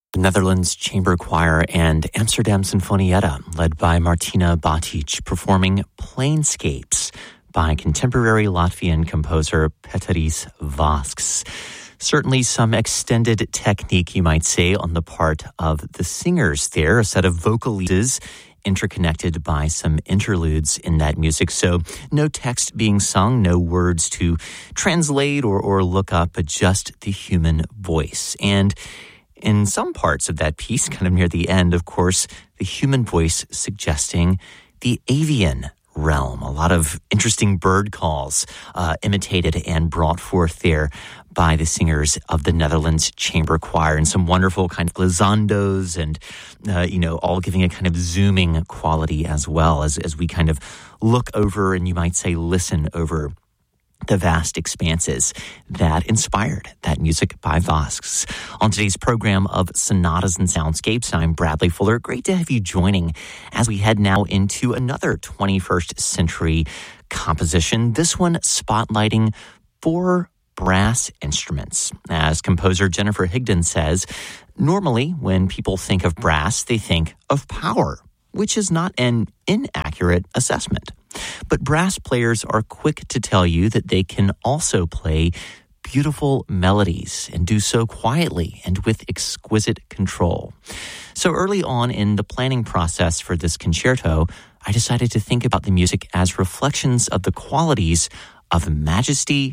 Netherlands Chamber Choir and Amsterdam Sinfonietta, led by Martina Batic, performing Planescapes by contemporary Latvian composer Peteris Vasks. Certainly some extended technique, you might say, on the part of the singers there, a set of vocalises interconnected by some interludes in that music. So no text being sung, no words to translate or look up, but just the human voice. And in some parts of that piece, kind of near the end, of course, the human voice suggesting the avian realm. A lot of interesting bird calls imitated and brought forth there by the singers of the Netherlands Chamber Choir, and some wonderful kind of glissandos and, all giving a kind of zooming quality as well as we kind of look over and you might say listen over the vast expanses that inspired that music by Vasks. On today's program of Sonatas and Soundscapes, I'm Bradley Fuller. Great to have you joining as we head now into another 21st century composition, this one spotlighting 4 brass instruments. As composer Jennifer Higdon says, normally when people think of brass, they think of power, which is not an inaccurate assessment. But brass players are quick to tell you that they can also play beautiful melodies and do so quietly and with exquisite control. So early on in the planning process for this concerto, I decided to think about the music as reflections of the qualities of majesty,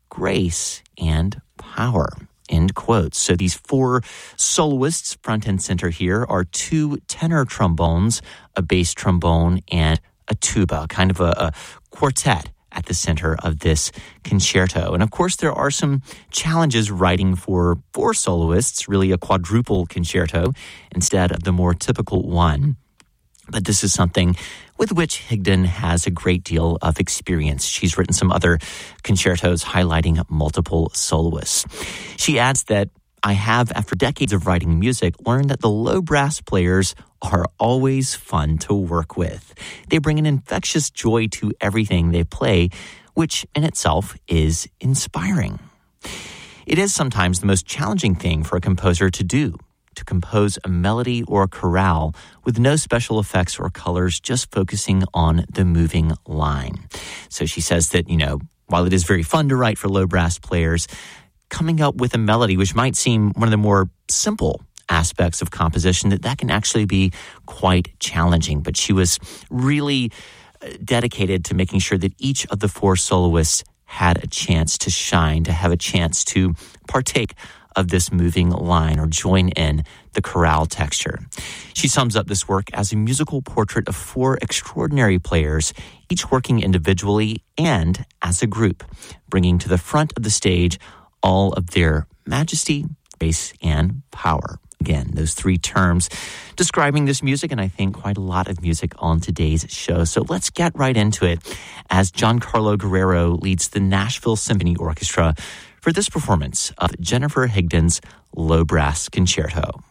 grace, and power. End quote. So these 4 soloists front and center here are 2 tenor trombones, a bass trombone, and a tuba, kind of a quartet at the center of this concerto. And of course, there are some challenges writing for 4 soloists, really a quadruple concerto instead of the more typical one. But this is something with which Higdon has a great deal of experience. She's written some other concertos highlighting multiple soloists. She adds that I have, after decades of writing music, learned that the low brass players are always fun to work with. They bring an infectious joy to everything they play, which in itself is inspiring. It is sometimes the most challenging thing for a composer to do, to compose a melody or a chorale with no special effects or colors, just focusing on the moving line. So she says that, while it is very fun to write for low brass players, coming up with a melody, which might seem one of the more simple aspects of composition, that can actually be quite challenging. But she was really dedicated to making sure that each of the 4 soloists had a chance to shine, to have a chance to partake of this moving line or join in the chorale texture. She sums up this work as a musical portrait of 4 extraordinary players, each working individually and as a group, bringing to the front of the stage all of their majesty, grace, and power. Again, those 3 terms describing this music, and I think quite a lot of music on today's show. So let's get right into it as Giancarlo Guerrero leads the Nashville Symphony Orchestra for this performance of Jennifer Higdon's Low Brass Concerto.